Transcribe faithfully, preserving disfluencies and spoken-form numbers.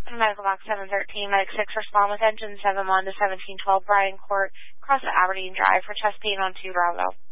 Medical Box seven thirteen, Medic six, respond with engine seven one to seventeen twelve Bryan Court, across the Aberdeen Drive for chest pain on two Bravo.